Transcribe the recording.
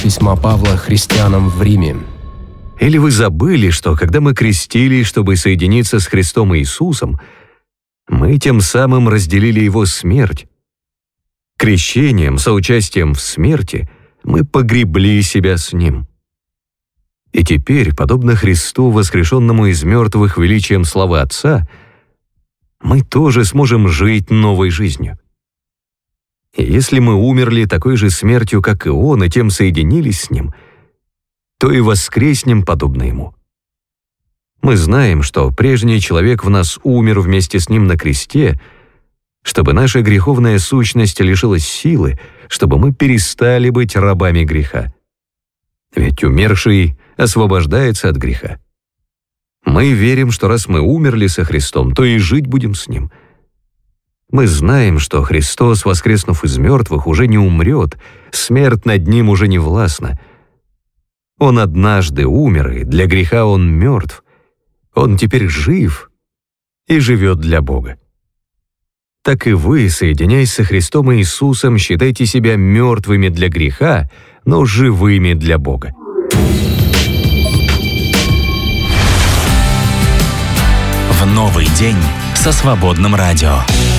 Письма Павла христианам в Риме. Или вы забыли, что когда мы крестились, чтобы соединиться с Христом Иисусом, мы тем самым разделили Его смерть? Крещением, соучастием в смерти, мы погребли себя с Ним. И теперь, подобно Христу, воскрешенному из мертвых величием славы Отца, мы тоже сможем жить новой жизнью. И если мы умерли такой же смертью, как и Он, и тем соединились с Ним, то и воскреснем подобно Ему. Мы знаем, что прежний человек в нас умер вместе с Ним на кресте, чтобы наша греховная сущность лишилась силы, чтобы мы перестали быть рабами греха. Ведь умерший освобождается от греха. Мы верим, что раз мы умерли со Христом, то и жить будем с Ним. Мы знаем, что Христос, воскреснув из мертвых, уже не умрет, смерть над Ним уже не властна. Он однажды умер, и для греха Он мертв. Он теперь жив и живет для Бога. Так и вы, соединяясь со Христом Иисусом, считайте себя мертвыми для греха, но живыми для Бога. В новый день со Свободным радио.